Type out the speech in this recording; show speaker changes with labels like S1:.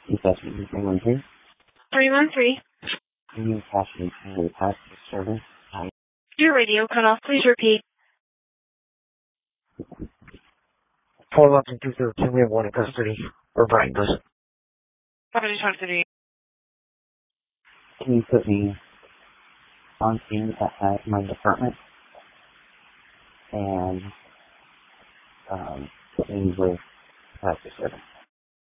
S1: Is that 313?
S2: 313.
S1: Can you pass me to the past service?
S2: Your radio cut off. Please repeat.
S3: 411-213, we have one in custody. Or Brian does.
S2: Property custody.
S1: Can you put me on scene at my department? And put me with past service.